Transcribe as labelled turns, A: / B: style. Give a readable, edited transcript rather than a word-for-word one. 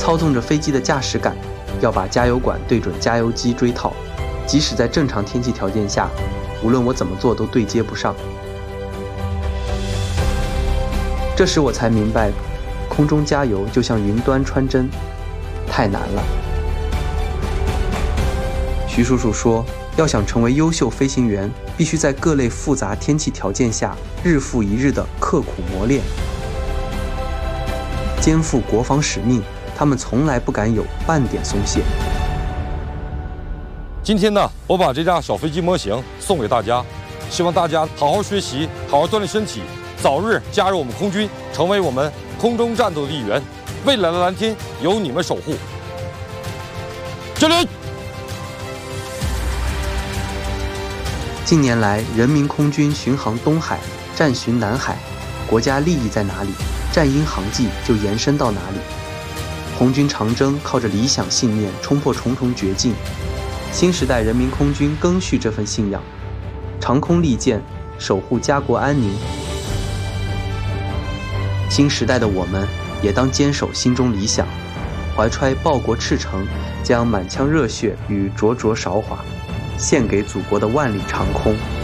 A: 操纵着飞机的驾驶杆，要把加油管对准加油机追讨，即使在正常天气条件下，无论我怎么做都对接不上。这时我才明白，空中加油就像云端穿针，太难了。徐叔叔说，要想成为优秀飞行员，必须在各类复杂天气条件下日复一日的刻苦磨练，肩负国防使命，他们从来不敢有半点松懈。
B: 今天呢，我把这架小飞机模型送给大家，希望大家好好学习，好好锻炼身体，早日加入我们空军，成为我们空中战斗的一员。未来的蓝天由你们守护。敬礼！
A: 近年来，人民空军巡航东海，战巡南海，国家利益在哪里，战鹰航迹就延伸到哪里。红军长征靠着理想信念冲破重重绝境，新时代人民空军赓续这份信仰，长空利剑，守护家国安宁。新时代的我们也当坚守心中理想，怀揣报国赤诚，将满腔热血与灼灼韶华献给祖国的万里长空。